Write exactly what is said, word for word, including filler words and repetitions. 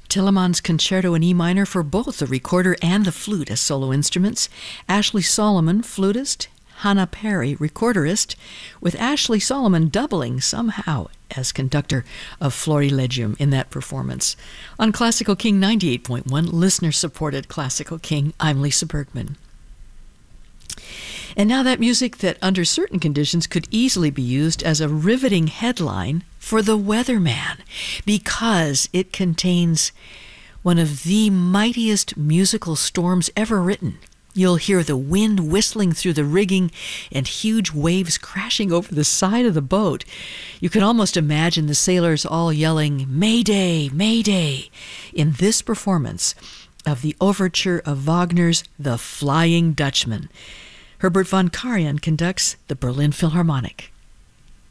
Telemann's Concerto in E minor for both the recorder and the flute as solo instruments. Ashley Solomon, flutist. Hannah Perry, recorderist, with Ashley Solomon doubling somehow as conductor of Florilegium in that performance. On Classical King ninety-eight point one, listener-supported Classical King, I'm Lisa Bergman. And now that music that under certain conditions could easily be used as a riveting headline for The Weatherman, because it contains one of the mightiest musical storms ever written. You'll hear the wind whistling through the rigging and huge waves crashing over the side of the boat. You can almost imagine the sailors all yelling, "Mayday, Mayday," in this performance of the overture of Wagner's The Flying Dutchman. Herbert von Karajan conducts the Berlin Philharmonic.